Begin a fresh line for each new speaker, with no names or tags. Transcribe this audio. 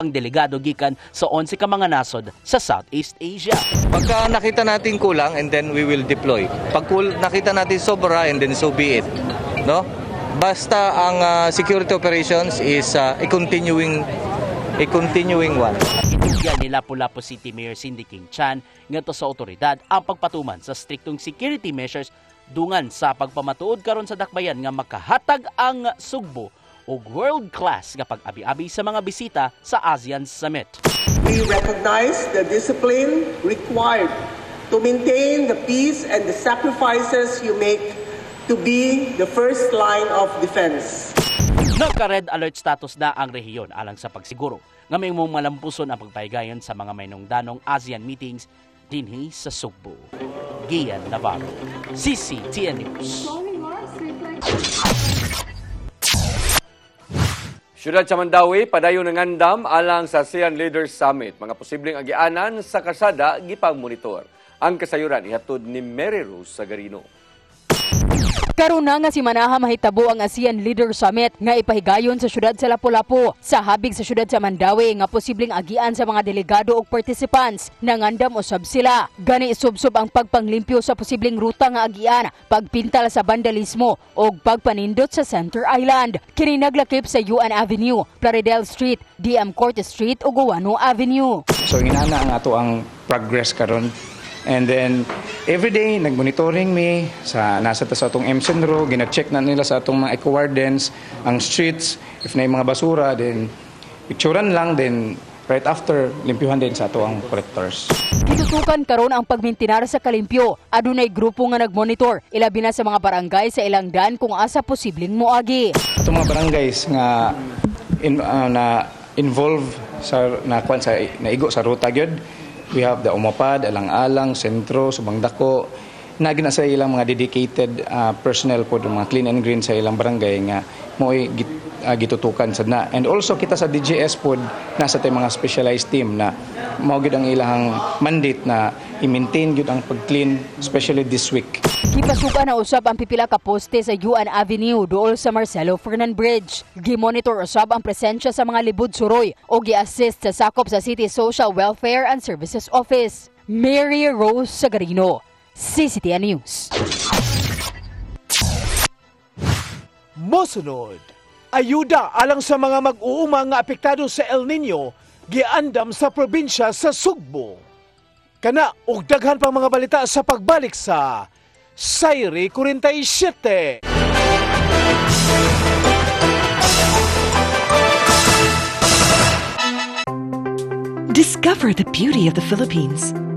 ang delegado gikan sa 11 ka mga nasod sa Southeast Asia.
Pagka nakita natin kulang, and then we will deploy. Pag nakita natin sobra, and then so be it. No? Basta ang security operations is a continuing one.
Itugyan ni Lapu-Lapu City Mayor Cindy King Chan ngadto sa otoridad ang pagpatuman sa striktong security measures dungan sa pagpamatuod karon sa dakbayan nga makahatag ang Sugbo og world-class nga pag-abi-abi sa mga bisita sa ASEAN Summit.
We recognize the discipline required to maintain the peace and the sacrifices you make to be the first line of defense.
Nagka-red alert status na ang rehiyon alang sa pagsiguro nga may mong malampuson ang pagpahigayon sa mga mainungdanong ASEAN meetings dinhi sa Sugbo. Gian Navarro, CCTN News.
Siyudad sa Mandawi, padayon ng andam alang sa ASEAN Leaders Summit. Mga posibleng agianan sa kasada gipang-monitor. Ang kasayuran ihatod ni Mary Rose Sagarino.
Karon na nga si Manaha mahitabo ang ASEAN Leaders Summit nga ipahigayon sa siyudad sa Lapu-Lapu sa habig sa siyudad sa Mandawi nga posibleng agian sa mga delegado ug participants nangandam usab sila. Gani isubsob ang pagpanglimpyo sa posibleng ruta nga agian, pagpintal sa vandalismo ug pagpanindot sa Center Island. Kini naglakip sa UN Avenue, Plaridel Street, DM Corte Street ug Guano Avenue.
So inana ang ato ang progress karon. And then, every day, nag-monitoring mi nasa sa atong MSENRO, gina-check na nila sa atong mga eco-wardens, ang streets, if na yung mga basura, then picturean lang, then right after, limpyuhan din sa ato ang collectors.
Gitutukan karon ang pagmintinar sa kalimpyo. Adunay grupo nga nagmonitor, ilabi na sa mga barangay sa ilang daan kung asa posibleng moagi.
Itong mga barangays nga na involve sa naigo sa ruta gyud. We have the Umapad, Alang-Alang, Sentro, Subangdako. Nagi na sa ilang mga dedicated personnel po, mga clean and green sa ilang barangay nga mo'y gitutukan sad na. And also kita sa DJS po, nasa tayo mga specialized team na maugid ang ilang mandate na i-maintain gyud ang pag-clean, especially this week.
Gipasukan na usab ang pipila ka poste sa UN Avenue duol sa Marcelo Fernan Bridge. Gimonitor usab ang presensya sa mga libod suroy o gi-assist sa sakop sa City Social Welfare and Services Office. Mary Rose Sagarino, CCTN News.
Mosunod, ayuda alang sa mga mag-uuma nga apektado sa El Nino giandam sa probinsya sa Sugbo. Kana og daghan pang mga balita sa pagbalik sa Sayri 47.
Discover the beauty of the Philippines